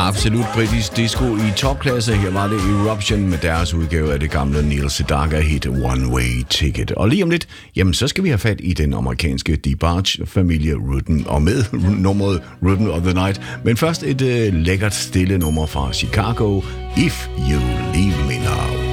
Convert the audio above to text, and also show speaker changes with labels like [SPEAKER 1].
[SPEAKER 1] Absolut britisk disco i topklasse. Her var det Eruption med deres udgave af det gamle Neil Sedaka hit One Way Ticket. Og lige om lidt, jamen så skal vi have fat i den amerikanske DeBarge-familie Rhythm og med nummeret Rhythm of the Night. Men først et lækkert stille nummer fra Chicago, If You Leave Me Now.